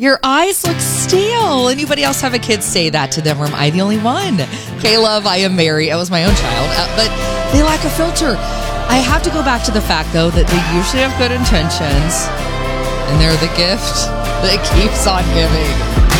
Your eyes look stale. Anybody else have a kid say that to them, or am I the only one? Caleb, I am married. That was my own child. But they lack a filter. I have to go back to the fact, though, that they usually have good intentions, and they're the gift that keeps on giving.